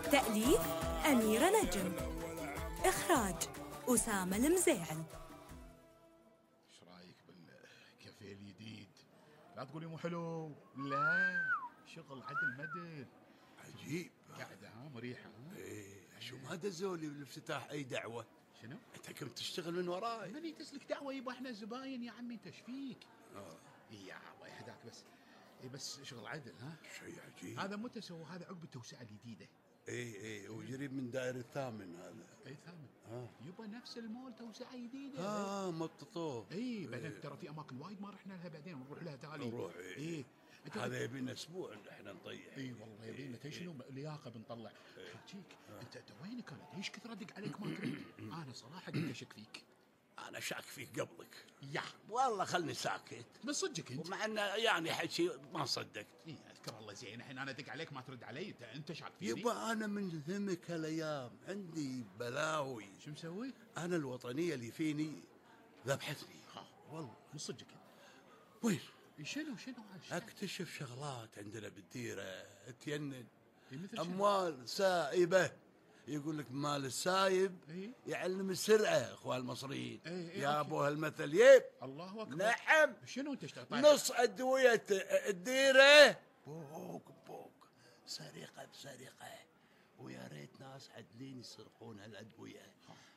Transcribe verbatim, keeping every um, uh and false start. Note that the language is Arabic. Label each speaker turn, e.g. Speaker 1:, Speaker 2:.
Speaker 1: تأليف أميرة نجم، إخراج أسامة المزيعل.
Speaker 2: ايش رايك بالكافيه الجديد؟ لا تقولي مو حلو، لا شغل عدل مدل.
Speaker 3: عجيب.
Speaker 2: قاعدة ها مريحة ها؟
Speaker 3: ايه شو ما دزوا لي بالافتتاح اي دعوة؟
Speaker 2: شنو؟
Speaker 3: انت كنت تشتغل من وراي.
Speaker 2: من يدزلك دعوة يبا، احنا زباين يا عمي، انت ايش فيك؟
Speaker 3: اه
Speaker 2: إيه يا الله يهداك، بس إيه بس شغل عدل ها؟
Speaker 3: شيء عجيب.
Speaker 2: هذا متى سووا؟ هذا عقب التوسعة الجديدة.
Speaker 3: ايه ايه وقريب من دائر الثامن هذا.
Speaker 2: اي ثامن.
Speaker 3: اه
Speaker 2: يبا نفس المول توسعة جديدة.
Speaker 3: اه مططوه.
Speaker 2: اي بعدين ترى في اماكن وايد ما رحنا لها، بعدين نروح لها تالي.
Speaker 3: نروح ايه,
Speaker 2: إيه.
Speaker 3: هذا يبينا اسبوع ان احنا نطيح.
Speaker 2: اي والله يبينا تدري شنو لياقه بنطلع. حاجيك انت انت وينك؟ انا ليش كثر ادق عليك ما ترد؟ انا صراحه قلت اشك فيك.
Speaker 3: انا شاك فيك قبلك
Speaker 2: يا
Speaker 3: والله، خلني ساكت.
Speaker 2: من صدقك انت؟
Speaker 3: ومع انه يعني حكي ما صدقت.
Speaker 2: اي اذكر الله زين، الحين انا ادق عليك ما ترد علي، انت انت شاك فيني؟
Speaker 3: يبا انا من ذمك هالايام عندي بلاوي.
Speaker 2: شو مسوي؟
Speaker 3: انا الوطنيه اللي فيني ذبحتني.
Speaker 2: ها
Speaker 3: والله
Speaker 2: من صدقك انت؟
Speaker 3: وين
Speaker 2: شنو شنو هذا؟
Speaker 3: اكتشف شغلات عندنا بالديره تجنن.
Speaker 2: إيه مثل شنو؟
Speaker 3: اموال سائبه. يقول لك مال السايب
Speaker 2: إيه؟
Speaker 3: يعلم السرعه، اخوان المصريين.
Speaker 2: إيه إيه
Speaker 3: يا
Speaker 2: أوكي.
Speaker 3: ابو هالمثل يب.
Speaker 2: الله اكبر.
Speaker 3: نعم.
Speaker 2: شنو انت اشتغلت؟
Speaker 3: نص ادويه الديره بوق بوق، سرقه بسرقه، ويا ريت ناس عدلين يسرقون هالادويه.